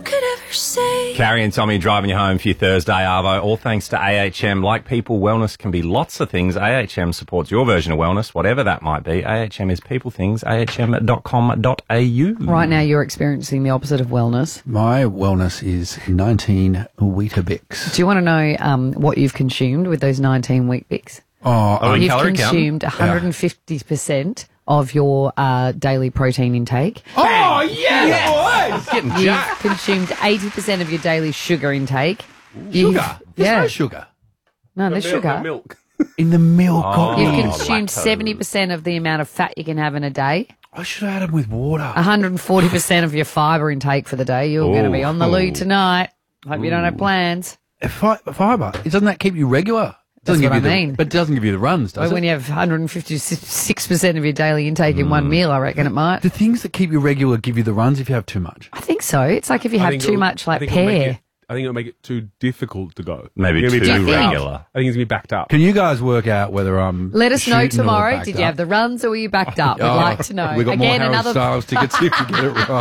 could ever say. Carrie and Tommy driving you home for your Thursday, Arvo. All thanks to AHM. Like people, wellness can be lots of things. AHM supports your version of wellness, whatever that might be. AHM is people things. ahm.com.au. Right now you're experiencing the opposite of wellness. My wellness is 19 Weetabix. Do you want to know what you've consumed with those 19 Weet-Bix? Oh, You've calorie count? consumed 150% of your daily protein intake. oh yeah, boys! Getting You've jacked. consumed 80% of your daily sugar intake. Sugar? There's Yeah. no sugar. No, there's sugar. Milk. In the milk. You've Oh, consumed lactose. 70% of the amount of fat you can have in a day. I should have had them with water. 140% of your fibre intake for the day. You're going to be on the loo tonight. Hope you don't have plans. Fibre. Doesn't that keep you regular? That's Doesn't what give I you mean. But it doesn't give you the runs, does But it? when you have 156% of your daily intake in one meal, I reckon it might. The things that keep you regular give you the runs if you have too much. I think so. It's like if you I have think too it'll- much, I like think it'll make pear. it- I think it'll make it too difficult to go. Maybe It's too gonna be backed up. regular. I think it's going to be backed up. Can you guys work out whether I'm Let us know shooting or tomorrow. backed Did you up? have the runs or were you backed up? We'd Oh, like to know. We got more Again, Harold another Styles tickets if you get it right.